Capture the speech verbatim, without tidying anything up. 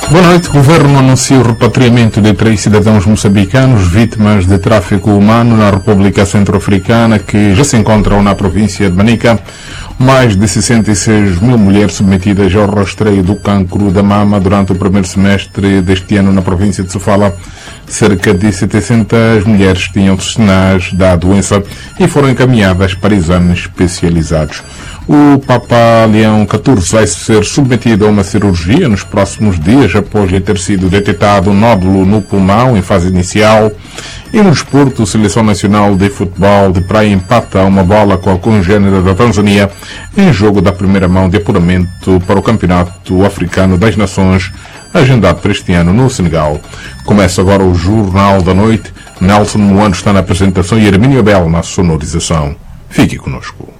Boa noite. O Governo anuncia o repatriamento de três cidadãos moçambicanos vítimas de tráfico humano na República Centro-Africana, que já se encontram na província de Manica. Mais de sessenta e seis mil mulheres submetidas ao rastreio do cancro da mama durante o primeiro semestre deste ano na província de Sofala. Cerca de setecentas mulheres tinham sinais da doença e foram encaminhadas para exames especializados. O Papa Leão catorze vai ser submetido a uma cirurgia nos próximos dias após ter sido detectado um nódulo no pulmão em fase inicial. E no desporto, a Seleção Nacional de Futebol de Praia empata uma bola com a congênera da Tanzânia em jogo da primeira mão de apuramento para o Campeonato Africano das Nações, agendado para este ano no Senegal. Começa agora o Jornal da Noite. Nelson Moano está na apresentação e Hermínio Abel na sonorização. Fique conosco.